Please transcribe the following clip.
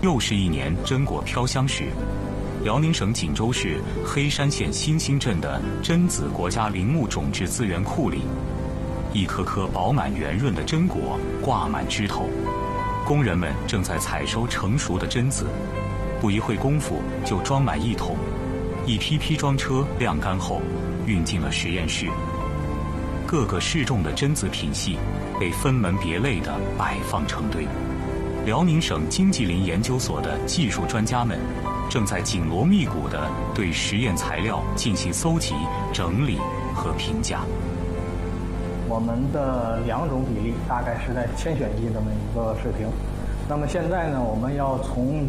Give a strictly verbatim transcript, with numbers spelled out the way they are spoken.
又是一年榛果飘香时，辽宁省锦州市黑山县新兴镇的榛子国家林木种质资源库里，一颗颗饱满圆润的榛果挂满枝头，工人们正在采收成熟的榛子，不一会功夫就装满一桶，一批批装车晾干后运进了实验室。各个适种的榛子品系被分门别类地摆放成堆。辽宁省经济林研究所的技术专家们正在紧锣密鼓地对实验材料进行搜集、整理和评价。 我们的两种比例大概是在千选一这么一个水平。那么现在呢，我们要从